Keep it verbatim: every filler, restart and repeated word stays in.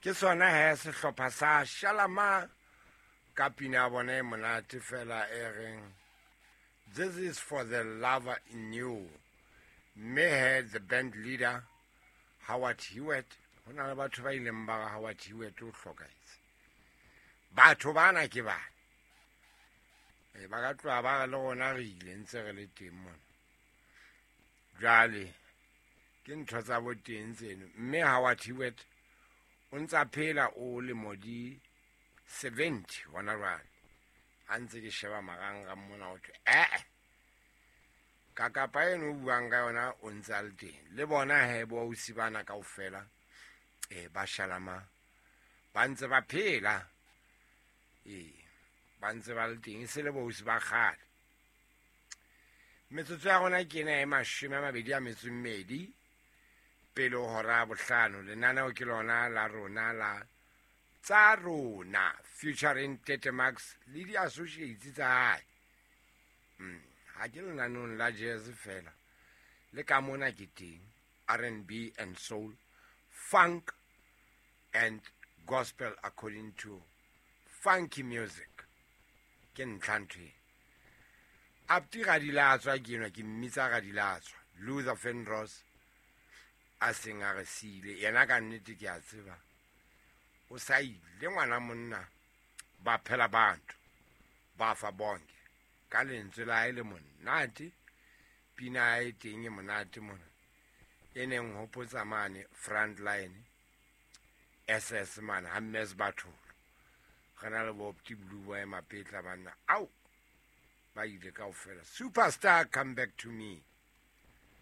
ke sona he sehlopha sa Shalama ka pina bone monate fela e reng this is for the lover in you. Me had the band leader Howard Hewitt hona le batho ba ileng ba Howard Hewitt o hlokaitse batho bana ke ba e ba ka tloa ba le gona re ile ntse re le teng mona jale ke ntho tsa boteng tseno mme Howard Hewitt o ntsa phela o le modi seventy hona jwale a ntse ke sheba maranga mona o thwe eh kakapa eno o buang ka yona o ntse a le teng le bona he bo o sibana kaofela e ba Shalama ba ntse ba phela e ba ntse ba le teng se le bo o se ba kgale metsotso ya gona ke ena e mashome a mabedi a metso mmedi pele o hora bohlano lenaneo ke lona la rona la tsa rona featuring Tete Max le di associates tsa hae ha ke lenaneong la jazz fela le ka mona ke teng R and B and soul funk and gospel according to funky music ke ntlhantwe Abdi ga di latswa ke nwa ke mmitsa ga di latswa Luther Vandross a seng a re sile yena ka nnete ke a tseba o sa ile ngwana monna ba phela bantu ba fa bonke ka lentswe la ile monate pina e teng e monate mona e neng hopotsa mane front line S S man Hammes Batholo gana le bopti blue boy mapetla bana au ba ile kaofela superstar come back to me